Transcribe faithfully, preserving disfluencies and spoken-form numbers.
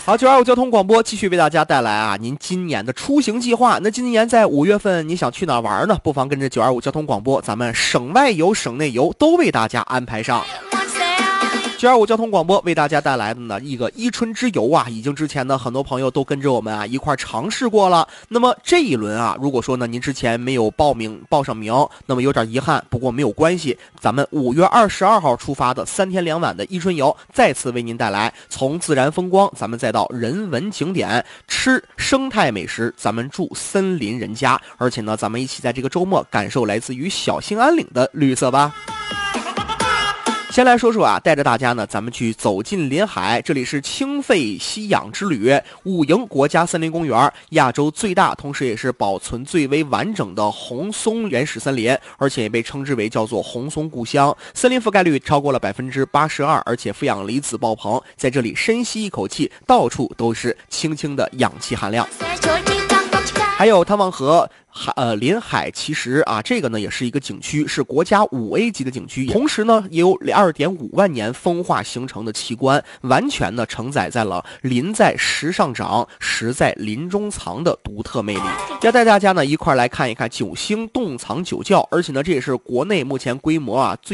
好，九二五交通广播继续为大家带来啊，您今年的出行计划。那今年在五月份，你想去哪儿玩呢？不妨跟着九二五交通广播，咱们省外游、省内游都为大家安排上。九二五交通广播为大家带来的呢一个伊春之游啊，已经之前呢很多朋友都跟着我们啊一块尝试过了。那么这一轮啊，如果说呢您之前没有报名报上名，那么有点遗憾，不过没有关系，咱们五月二十二号出发的三天两晚的伊春游，再次为您带来从自然风光，咱们再到人文景点，吃生态美食，咱们住森林人家，而且呢咱们一起在这个周末感受来自于小兴安岭的绿色吧。先来说说啊，带着大家呢，咱们去走进临海。这里是清肺吸氧之旅，五营国家森林公园，亚洲最大，同时也是保存最为完整的红松原始森林，而且也被称之为叫做红松故乡。森林覆盖率超过了百分之八十二，而且负氧离子爆棚，在这里深吸一口气，到处都是轻轻的氧气含量。还有探望河。呃，临海其实啊，这个呢也是一个景区，是国家五 A 级的景区，同时呢也有二点五万年风化形成的奇观，完全呢承载在了林在石上长，石在林中藏的独特魅力。要带大家呢一块来看一看九星洞藏酒窖，而且呢这也是国内目前规模啊最